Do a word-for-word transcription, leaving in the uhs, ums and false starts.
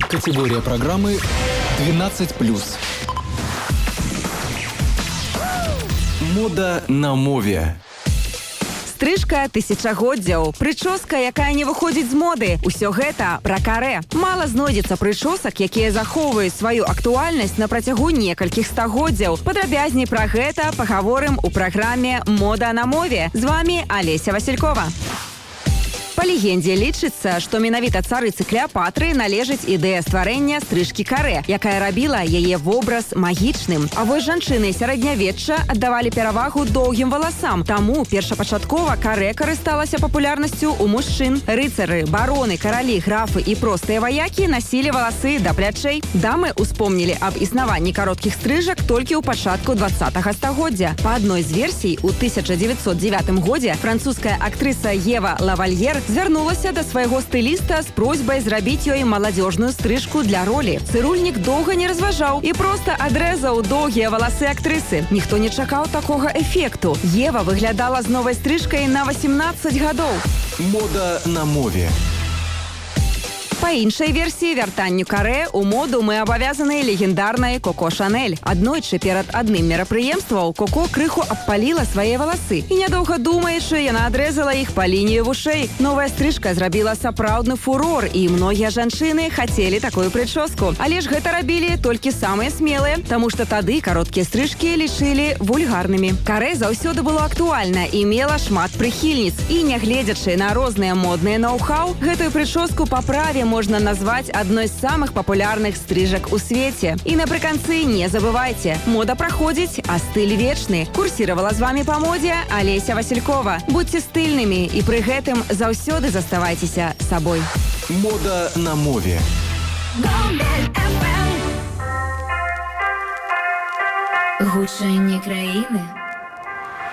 Категория программы двенадцать плюс. Мода на мове. Стрижка тысячагоддзяў, прычоска, якая не выходзіць з моды. Усё гэта пра карэ. Мала знойдзецца прычосак, якія захоўваюць сваю актуальнасць на працягу некалькіх стагоддзяў. Падрабязней пра гэта пагаворым у праграме «Мода на мове». З вами Олеся Василькова. Па легендзе лічыцца, што менавіта царыцы Клеапатры належыць ідэя стварэння стрыжкі карэ, якая рабіла яе вобраз магічным. А вось жанчыны сярэднявечча аддавалі перавагу доўгім валасам. Таму першапачаткова карэ карысталася папулярнасцю ў мужчын. Рыцары, бароны, каралі, графы і простыя ваякі насілі валасы да плячэй. Дамы успомнілі аб існаванні кароткіх стрыжак толькі ў пачатку двадцатага стагоддзя. Па адной з версій, у тысяча дзевяцьсот дзевятым годзе французская актрыса Ева Лавальер звярнулася да свайго стыліста з просьбай зрабіць ёй маладзёжную стрыжку для ролі. Цырульнік доўга не разважаў і проста адрэзаў доўгія валасы актрысы. Ніхто не чакаў такога эфекту. Ева выглядала з новай стрыжкай на васемнаццаць гадоў. Мода на мове. Па іншай версіі вяртанню карэ у моду мы абавязаны легендарнай Коко Шанель. Аднойчы перад адным мерапрыемствам Коко крыху абпаліла свае валасы. І нядоўга думаючы, яна адрэзала іх па лінію вушэй. Новая стрыжка зрабіла сапраўдны фурор, і многія жанчыны хацелі такую прычоску. Але ж гэта рабілі толькі самыя смелыя, таму што тады кароткія стрыжкі лічылі вульгарнымі. Карэ заўсёды было актуальна і мела шмат прыхільніц. І нягледзячы на розныя модныя ноу-хау, гэтую прычоску па праве можна назваць адной з самых папулярных стрыжак у свеце. І напрыканцы не забывайце, мода праходзіць, а стыль вечны. Курсіравала з вами па модзе Олеся Василькова. Будьце стыльнымі і пры гэтым заўсёды заставайцеся сабой. Мода на мове. Гучанне краіны.